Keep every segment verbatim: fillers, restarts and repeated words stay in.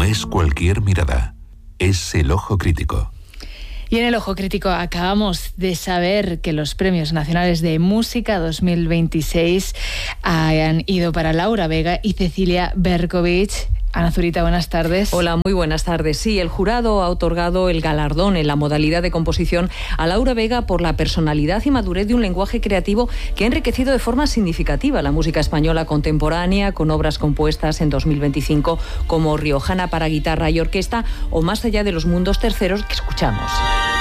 es cualquier mirada, es el ojo crítico. Y en el Ojo Crítico acabamos de saber que los Premios Nacionales de Música dos mil veintiséis han ido para Laura Vega y Cecilia Berkovich. Ana Zurita, buenas tardes. Hola, muy buenas tardes. Sí, el jurado ha otorgado el galardón en la modalidad de composición a Laura Vega por la personalidad y madurez de un lenguaje creativo que ha enriquecido de forma significativa la música española contemporánea, con obras compuestas en dos mil veinticinco como Riojana para guitarra y orquesta o Más allá de los mundos terceros, que escuchamos.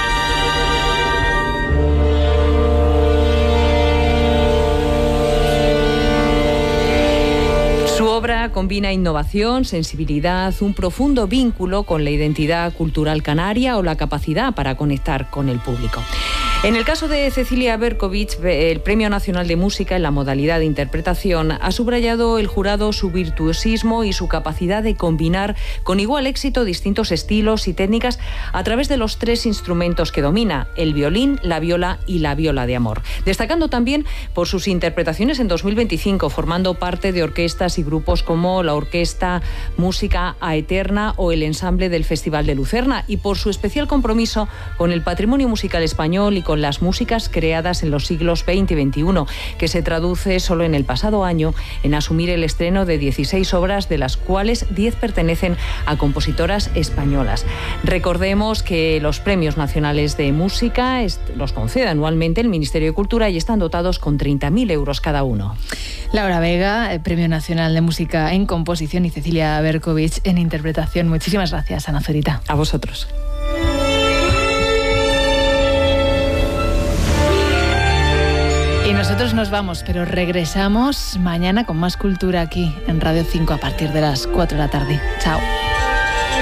Su obra combina innovación, sensibilidad, un profundo vínculo con la identidad cultural canaria o la capacidad para conectar con el público. En el caso de Cecilia Berkovich, el Premio Nacional de Música en la modalidad de interpretación ha subrayado el jurado su virtuosismo y su capacidad de combinar con igual éxito distintos estilos y técnicas a través de los tres instrumentos que domina, el violín, la viola y la viola de amor. Destacando también por sus interpretaciones en dos mil veinticinco, formando parte de orquestas y grupos como la Orquesta Música Aeterna o el Ensamble del Festival de Lucerna, y por su especial compromiso con el patrimonio musical español y con las músicas creadas en los siglos veinte y veintiuno, que se traduce solo en el pasado año en asumir el estreno de dieciséis obras, de las cuales diez pertenecen a compositoras españolas. Recordemos que los Premios Nacionales de Música los concede anualmente el Ministerio de Cultura y están dotados con treinta mil euros cada uno. Laura Vega, el Premio Nacional de Música en Composición, y Cecilia Berkovich en Interpretación. Muchísimas gracias, Ana Zurita. A vosotros. Y nosotros nos vamos, pero regresamos mañana con más cultura aquí en Radio cinco a partir de las cuatro de la tarde. Chao.